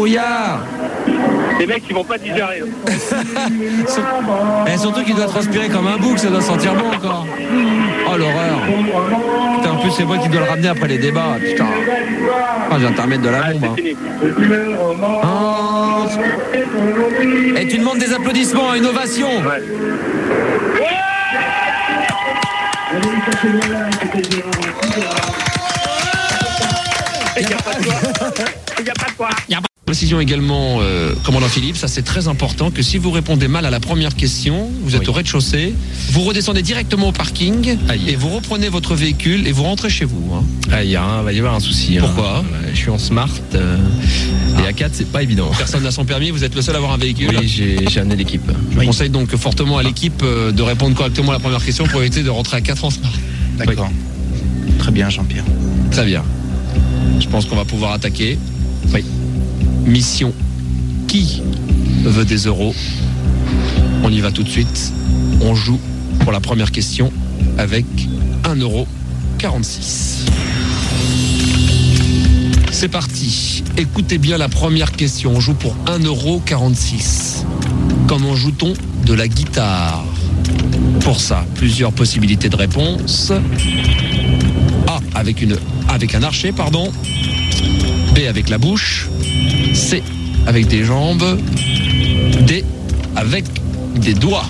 brouillard. Les mecs, ils vont pas digérer. Et surtout qu'il doit transpirer comme un bouc, ça doit sentir bon encore. Oh l'horreur. Putain, en plus c'est moi qui dois le ramener après les débats. Putain. Oh, j'ai un de la bombe. Oh. Et tu demandes des applaudissements, une ovation. Ouais. Il n'y a pas de quoi. Il n'y a pas de quoi. Précision également, commandant Philippe, ça c'est très important que si vous répondez mal à la première question, vous êtes au rez-de-chaussée, vous redescendez directement au parking et vous reprenez votre véhicule et vous rentrez chez vous. Hein. Va y avoir un souci. Pourquoi Je suis en smart et à 4 c'est pas évident. Personne n'a son permis, vous êtes le seul à avoir un véhicule. Oui, j'ai amené l'équipe. Je conseille donc fortement à l'équipe de répondre correctement à la première question pour éviter de rentrer à 4 en smart. D'accord. Oui. Très bien, Jean-Pierre. Très bien. Je pense qu'on va pouvoir attaquer. Oui. Mission. Qui veut des euros? On y va tout de suite. On joue pour la première question avec 1,46 €. C'est parti. Écoutez bien la première question. On joue pour 1,46 €. Comment joue-t-on de la guitare? Pour ça, plusieurs possibilités de réponse. A, avec un archet, pardon. B, avec la bouche. C, avec des jambes. D, avec des doigts.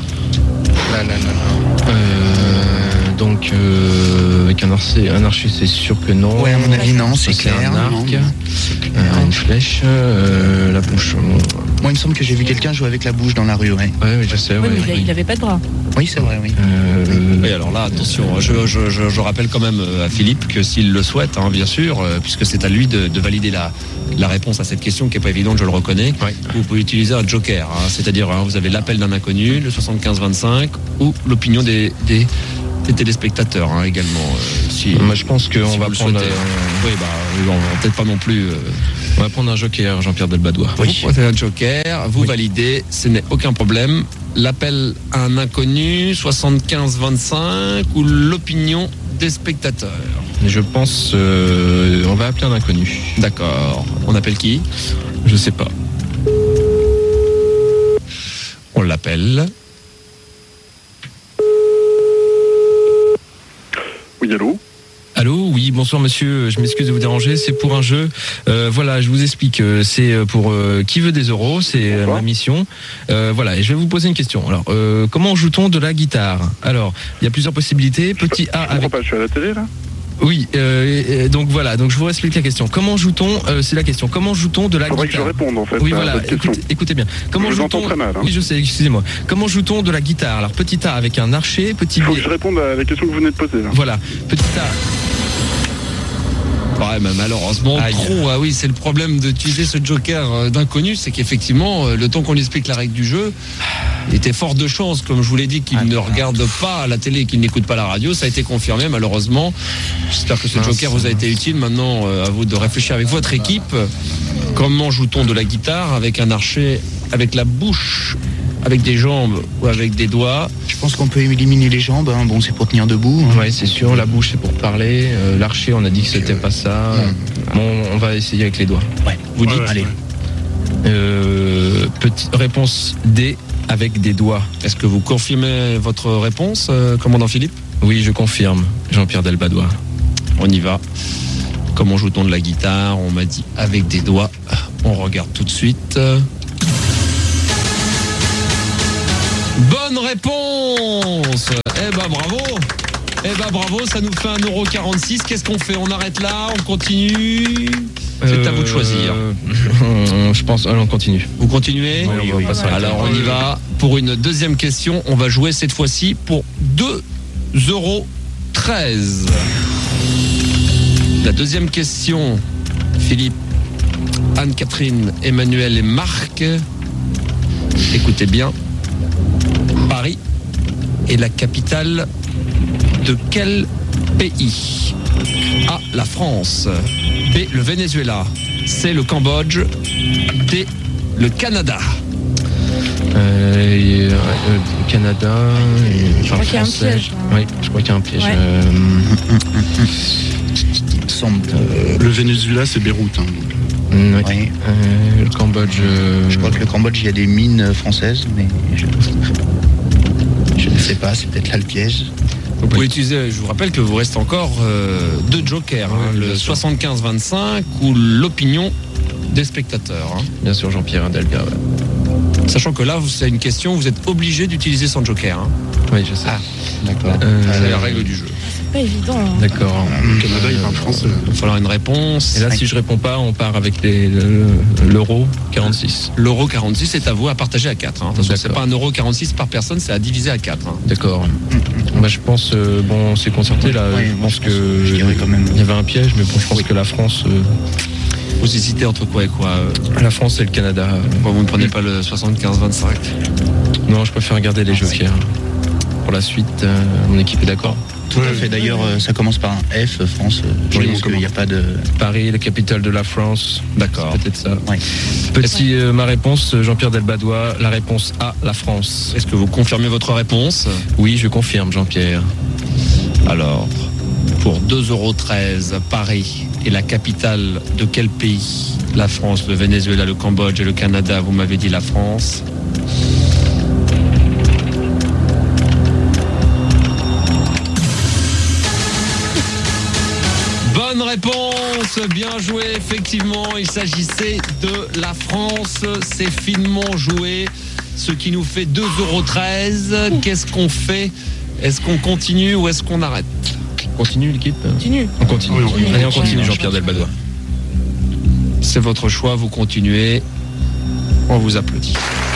Donc avec un archer c'est sûr que non. Ouais, à mon avis non, c'est clair. Un arc, une flèche, la bouche. Moi il me semble que j'ai vu quelqu'un jouer avec la bouche dans la rue, ouais. Oui, je sais. Oui, mais il n'avait pas de bras. Oui, c'est vrai, oui. Oui, alors là, attention, je rappelle quand même à Philippe que s'il le souhaite, hein, bien sûr, puisque c'est à lui de valider la réponse à cette question qui n'est pas évidente, je le reconnais. Ouais. Vous pouvez utiliser un joker, hein, c'est-à-dire vous avez l'appel d'un inconnu, le 75-25, ou l'opinion des téléspectateurs hein, également. Moi, je pense qu'on va prendre. Oui, on va peut-être pas non plus. On va prendre un joker, Jean-Pierre Delbadois. Vous prenez un joker, vous validez, ce n'est aucun problème. L'appel à un inconnu, 75-25, ou l'opinion des spectateurs. Je pense, on va appeler un inconnu. D'accord. On appelle qui? Je sais pas. On l'appelle. Oui, allô? Allô, oui, bonsoir monsieur, je m'excuse de vous déranger, c'est pour un jeu. Voilà, je vous explique, c'est pour Qui veut des euros, c'est ma mission. Voilà, et je vais vous poser une question. Alors, comment joue-t-on de la guitare? Alors, il y a plusieurs possibilités. Petit A avec... Je suis à la télé là? Oui, donc voilà, donc je vous explique la question. Comment joue-t-on, c'est la question, comment joue-t-on de la guitare? Faudrait que je réponde en fait. Oui, voilà, écoutez bien. Comment je joue-t-on... vous entends très mal. Hein. Oui, je sais, excusez-moi. Comment joue-t-on de la guitare? Alors, petit A avec un archet, petit B... Il faut que je réponde à la question que vous venez de poser. Là. Voilà, petit A... Ouais, mais malheureusement, trop. Ah oui, c'est le problème d'utiliser ce joker d'inconnu, c'est qu'effectivement, le temps qu'on lui explique la règle du jeu, il était fort de chance, comme je vous l'ai dit, qu'il ne regarde pas la télé et qu'il n'écoute pas la radio. Ça a été confirmé, malheureusement. J'espère que ce joker vous a été utile. Maintenant, à vous de réfléchir avec votre équipe. Comment joue-t-on de la guitare avec un archet, avec la bouche, avec des jambes ou avec des doigts? Je pense qu'on peut éliminer les jambes, hein. Bon, c'est pour tenir debout. Hein. Oui, c'est sûr, la bouche c'est pour parler, l'archet on a dit que c'était pas ça. Bon, on va essayer avec les doigts. Ouais. Vous dites? Allez. Petite réponse D, avec des doigts. Est-ce que vous confirmez votre réponse, commandant Philippe? Oui, je confirme, Jean-Pierre Delbadois. On y va. Comment joue-t-on de la guitare? On m'a dit avec des doigts. On regarde tout de suite. Bonne réponse! Eh ben bravo! Eh ben bravo, ça nous fait 1,46 €. Qu'est-ce qu'on fait? On arrête là? On continue? C'est à vous de choisir. Je pense, allons, on continue. Vous continuez? Oui. Alors on y va pour une deuxième question. On va jouer cette fois-ci pour 2,13 €. La deuxième question, Philippe, Anne-Catherine, Emmanuel et Marc. Écoutez bien. Paris est la capitale de quel pays? A, la France. B, le Venezuela. C, le Cambodge. D, le Canada. Le Canada. Je crois qu'il y a un piège. Oui, je crois qu'il y a un piège. Ouais. Il me semble. Le Venezuela, c'est Beyrouth. Hein. Oui. Oui. Le Cambodge. Je crois que le Cambodge, il y a des mines françaises, mais je ne sais pas, c'est peut-être là le piège. Vous pouvez utiliser, je vous rappelle que vous reste encore 2 jokers, le 75-25 ou l'opinion des spectateurs. Bien sûr, Jean-Pierre Delga. Ouais. Sachant que là, c'est une question, vous êtes obligé d'utiliser son joker. Oui, je sais. D'accord. C'est la règle du jeu. C'est pas évident. D'accord. Au Canada, il parle français. Il va falloir une réponse. Et là, si je réponds pas, on part avec l'euro 46. L'euro 46 est à vous à partager à 4. Attention, c'est D'accord. pas un euro 46 par personne, c'est à diviser à 4. D'accord. Bah, je pense, bon, c'est concerté là. Ouais, je moi, pense je que je dirais quand même. il y avait un piège, mais bon, je pense que la France, Vous hésitez entre quoi et quoi la France et le Canada. Pourquoi vous ne prenez pas le 75-25? Non, je préfère garder les jokers. Pour la suite, mon équipe est d'accord. Tout à fait. D'ailleurs, ça commence par un F, France. Je Oui, pense on qu'il n'y a pas de. Paris, la capitale de la France. D'accord. Peut-être ça. Ouais. Petit, ma réponse, Jean-Pierre Delbadois, la réponse A, la France. Est-ce que vous confirmez votre réponse? Oui, je confirme, Jean-Pierre. Alors, pour 2,13 €, Paris est la capitale de quel pays? La France, le Venezuela, le Cambodge et le Canada. Vous m'avez dit la France. Bonne réponse, bien joué, effectivement, il s'agissait de la France, c'est finement joué, ce qui nous fait 2,13 €. Qu'est-ce qu'on fait? Est-ce qu'on continue ou est-ce qu'on arrête? On continue l'équipe? Continue. On continue. Oui, on continue. Allez, on continue, Jean-Pierre Delbadois. C'est votre choix, vous continuez, on vous applaudit.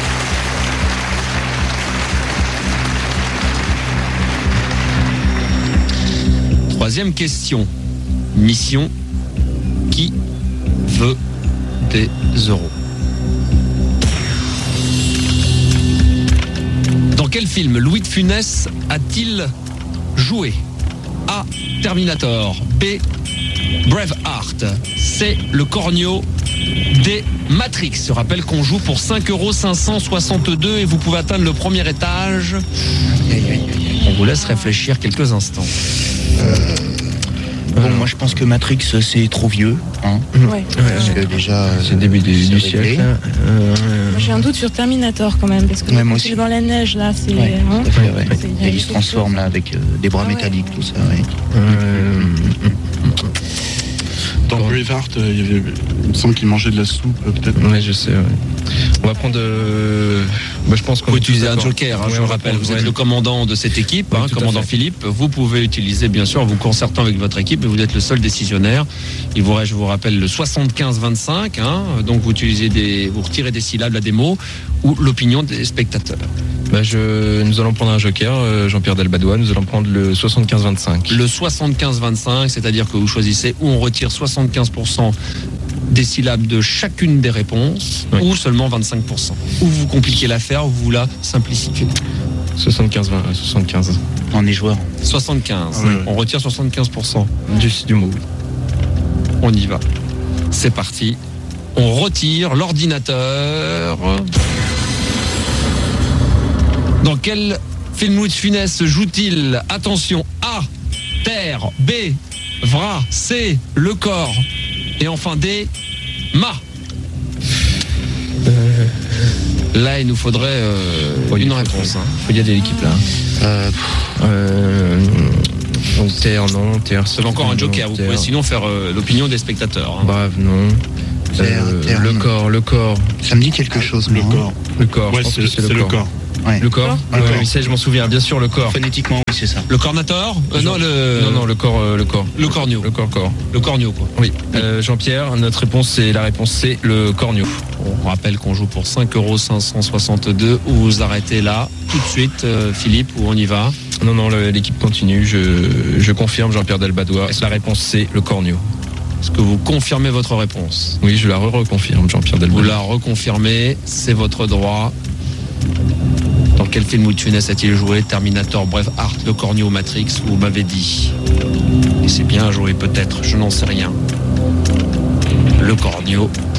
Troisième question. Mission, qui veut des euros? Dans quel film Louis de Funès a-t-il joué? A. Terminator. B. Braveheart. C. Le Cornio. D. Matrix. Je rappelle qu'on joue pour 5,562 € et vous pouvez atteindre le premier étage. On vous laisse réfléchir quelques instants. Bon, moi je pense que Matrix c'est trop vieux. Hein, Ouais. parce que déjà. C'est le début du c'est siècle. réglé. Moi, j'ai un doute sur Terminator quand même, parce que Ouais, moi quand aussi. il est dans la neige là, c'est. Ouais, hein, tout à fait, ouais. c'est- Et il se transforme là avec des bras Ah ouais. métalliques, tout ça. Ouais. Dans Braveheart, il me semble qu'il mangeait de la soupe, peut-être. Ouais, je sais. Ouais. On va prendre. Bah, je pense qu'on Vous est tous utilisez un d'accord. joker, Ouais, je on vous va rappelle, prendre, vous êtes ouais. le commandant de cette équipe, Oui, tout à commandant fait. Philippe. Vous pouvez utiliser, bien sûr, vous concertant avec votre équipe, mais vous êtes le seul décisionnaire. Il vous reste, je vous rappelle, le 75-25, donc vous vous retirez des syllabes, des mots, ou l'opinion des spectateurs. Bah, nous allons prendre un joker, Jean-Pierre Delbadois, nous allons prendre le 75-25. Le 75-25, c'est-à-dire que vous choisissez où on retire 75% des syllabes de chacune des réponses, Oui. ou seulement 25%. Ou vous compliquez l'affaire, ou vous la simplifiez. 75. On est joueur. 75, Ah ouais, ouais. on retire 75%. Du mot. On y va. C'est parti. On retire l'ordinateur. Dans quel film Louis de Funès joue-t-il? Attention, A. Terre. B. Vra. C. Le corps. Et enfin D. Ma. Là, il nous faudrait une réponse. Faut y aller l'équipe là. Donc terre, non, terre. Vous avez encore un joker. Vous pouvez sinon faire l'opinion des spectateurs. Brave, non. Terre, le non. corps. Ça me dit quelque chose. Le moi, hein. corps. Le corps. Ouais, je pense que c'est le corps. Ouais. Le corps. Le corps. Oui, je m'en souviens. Bien sûr, le corps. Phonétiquement, oui, c'est ça. Le cornator Non, Non, le corps. le cornio. Le corps. Le cornio, quoi. Oui. Jean-Pierre, notre réponse c'est la réponse c'est le cornio. On rappelle qu'on joue pour 5,562 €. Ou vous arrêtez là, tout de suite, Philippe, où on y va? Non, l'équipe continue. Je confirme, Jean-Pierre Delbadois. La réponse c'est le cornio. Est-ce que vous confirmez votre réponse? Oui, je la reconfirme, Jean-Pierre Vous Delbadois. la reconfirmez, c'est votre droit. Dans quel film Louis de Funès a-t-il joué? Terminator, Braveheart, Le Cornio, Matrix, vous m'avez dit. Et c'est bien joué peut-être, je n'en sais rien. Le Cornio,